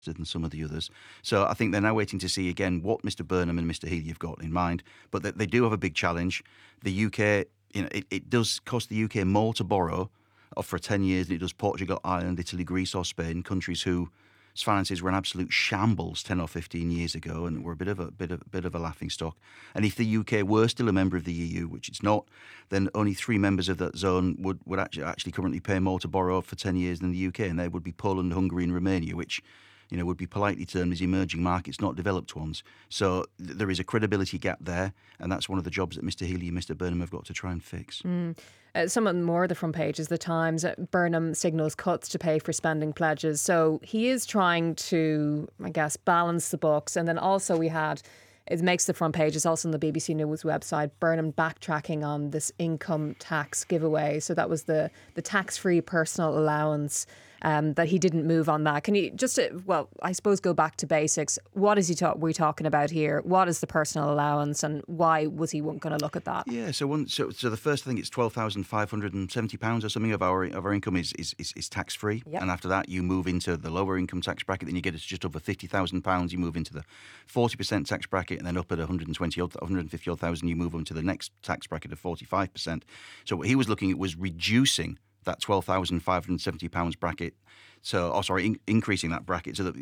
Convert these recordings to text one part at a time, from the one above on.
than some of the others. So I think they're now waiting to see again what Mr. Burnham and Mr. Healy have got in mind. But they do have a big challenge. The UK, it does cost the UK more to borrow for 10 years than it does Portugal, Ireland, Italy, Greece or Spain, countries whose finances were in absolute shambles 10 or 15 years ago and were a bit of a laughing stock. And if the UK were still a member of the EU, which it's not, then only 3 members of that zone would actually currently pay more to borrow for 10 years than the UK, and they would be Poland, Hungary and Romania, which would be politely termed as emerging markets, not developed ones. So there is a credibility gap there, and that's one of the jobs that Mr. Healy and Mr. Burnham have got to try and fix. Some more of the front pages, The Times, Burnham signals cuts to pay for spending pledges. So he is trying to, I guess, balance the books. And then also it makes the front page. It's also on the BBC News website. Burnham backtracking on this income tax giveaway. So that was the tax-free personal allowance, that he didn't move on that. Can you just, I suppose go back to basics. What is we talking about here? What is the personal allowance and why was he going to look at that? Yeah, so the first, I think it's £12,570 or something of our income is tax-free. Yep. And after that, you move into the lower income tax bracket, then you get it to just over £50,000. You move into the 40% tax bracket, and then up at 150,000, you move on to the next tax bracket of 45%. So what he was looking at was reducing that £12,570 bracket. So, increasing that bracket so that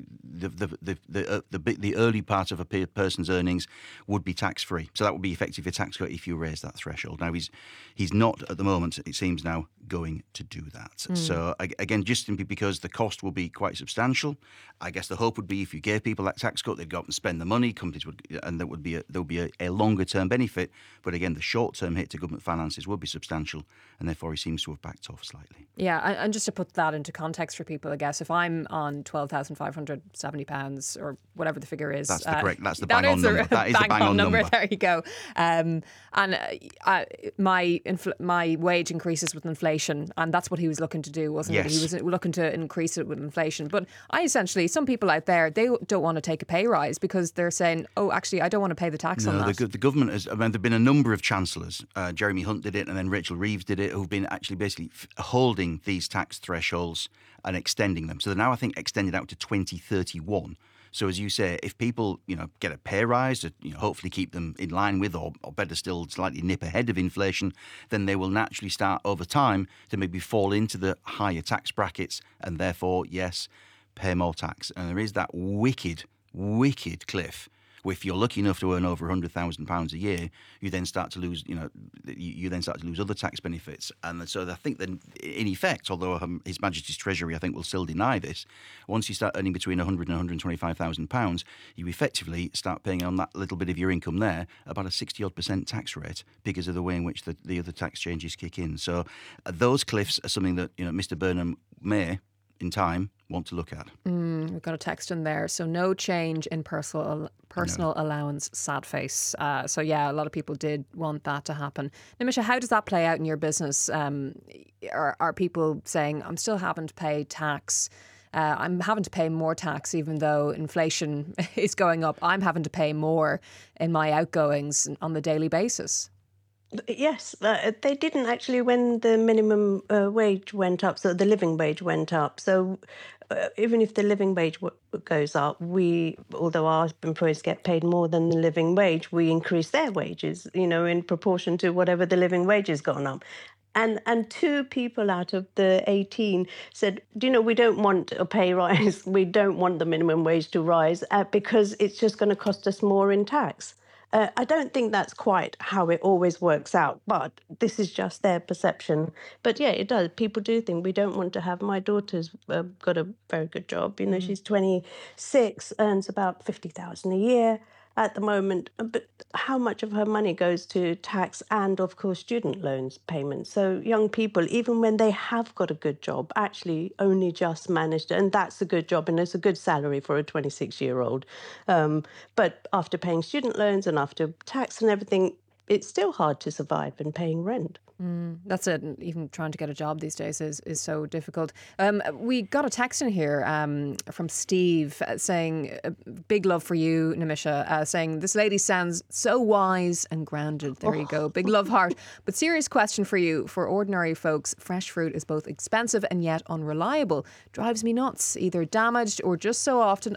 the early part of a person's earnings would be tax free. So that would be effective a tax cut if you raise that threshold. Now he's not at the moment. It seems now going to do that. So again, just simply because the cost will be quite substantial. I guess the hope would be if you gave people that tax cut, they'd go up and spend the money. Companies would, and there would be a longer term benefit. But again, the short term hit to government finances would be substantial, and therefore he seems to have backed off slightly. Yeah, and just to put that into context for people, I guess if I'm on £12,570 or whatever the figure is, that's the bang on number. That is the bang on number. There you go. My wage increases with inflation, and that's what he was looking to do, wasn't it? He was looking to increase it with inflation. But some people out there, they don't want to take a pay rise because they're saying, oh, actually, I don't want to pay the tax on that. The government has. There've been a number of chancellors. Jeremy Hunt did it, and then Rachel Reeves did it, who've been actually basically holding these tax thresholds and extending them. So they're now, I think, extended out to 2031. So as you say, if people, get a pay rise to, hopefully keep them in line with, or better still, slightly nip ahead of inflation, then they will naturally start over time to maybe fall into the higher tax brackets and therefore, yes, pay more tax. And there is that wicked cliff. If you're lucky enough to earn over £100,000 a year, you then start to lose, other tax benefits. And so I think that in effect, although His Majesty's Treasury, I think, will still deny this, once you start earning between £100,000 and £125,000, you effectively start paying on that little bit of your income there about a 60-odd% tax rate because of the way in which the other tax changes kick in. So those cliffs are something that, Mr. Burnham may, in time, want to look at. We've got a text in there. So no change in personal allowance, sad face. So yeah, a lot of people did want that to happen. Nimisha, how does that play out in your business? Are people saying, I'm still having to pay tax, I'm having to pay more tax even though inflation is going up. I'm having to pay more in my outgoings on the daily basis. Yes, they didn't actually when the minimum wage went up, so the living wage went up. So even if the living wage goes up, although our employees get paid more than the living wage, we increase their wages, in proportion to whatever the living wage has gone up. And 2 people out of the 18 said, we don't want a pay rise. We don't want the minimum wage to rise because it's just going to cost us more in tax. I don't think that's quite how it always works out, but this is just their perception. But yeah, it does. People do think we don't want to have. My daughter's got a very good job. She's 26, earns about $50,000 a year at the moment. But how much of her money goes to tax and, of course, student loans payments? So young people, even when they have got a good job, actually only just managed, and that's a good job and it's a good salary for a 26-year-old. But after paying student loans and after tax and everything, it's still hard to survive and paying rent. That's it. Even trying to get a job these days is so difficult. We got a text in here from Steve saying, big love for you, Nimisha, saying, this lady sounds so wise and grounded. There you go. Big love heart. But serious question for you. For ordinary folks, fresh fruit is both expensive and yet unreliable. Drives me nuts. Either damaged or just so often